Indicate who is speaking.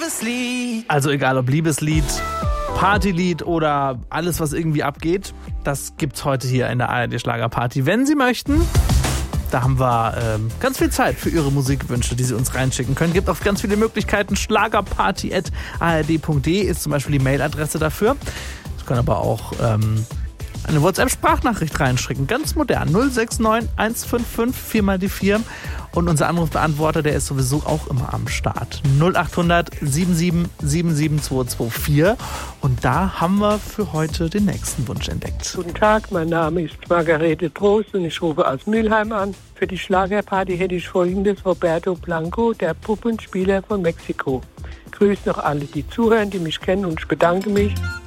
Speaker 1: Liebeslied.
Speaker 2: Also egal ob Liebeslied, Partylied oder alles, was irgendwie abgeht, das gibt's heute hier in der ARD Schlagerparty. Wenn Sie möchten, da haben wir ganz viel Zeit für Ihre Musikwünsche, die Sie uns reinschicken können. Gibt auch ganz viele Möglichkeiten. Schlagerparty@ard.de ist zum Beispiel die Mailadresse dafür. Sie können aber auch eine WhatsApp-Sprachnachricht reinschicken. Ganz modern. 069 155 4x4. Und unser Anrufbeantworter, der ist sowieso auch immer am Start. 0800 77 77 224. Und da haben wir für heute den nächsten Wunsch entdeckt.
Speaker 3: Guten Tag, mein Name ist Margarete Trost und ich rufe aus Mülheim an. Für die Schlagerparty hätte ich folgendes: Roberto Blanco, der Puppenspieler von Mexiko. Grüß noch alle, die zuhören, die mich kennen, und ich bedanke mich.